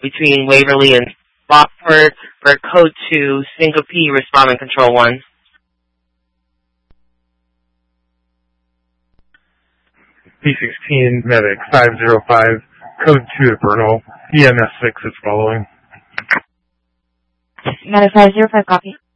between Waverly and Rockford for Code 2, Syncope, respond on Control 1. P16, Medic 505, Code 2 to Bernal, EMS 6 is following. Medic 505, copy.